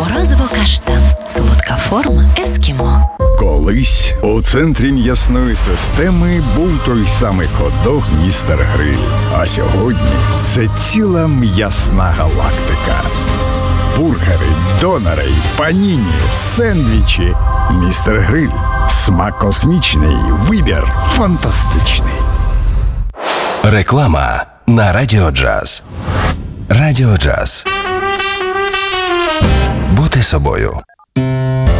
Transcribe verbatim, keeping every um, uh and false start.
Морозиво каштан. Солодка форма ескімо. Колись у центрі м'ясної системи був той самий хот-дог «Містер Гриль». А сьогодні це ціла м'ясна галактика. Бургери, донери, паніні, сендвічі. «Містер Гриль». Смак космічний, вибір фантастичний. Реклама на Радіо Джаз. Радіо Джаз. Бути собою.